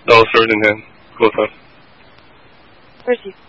Oh, sword in hand. Both up. Where's he?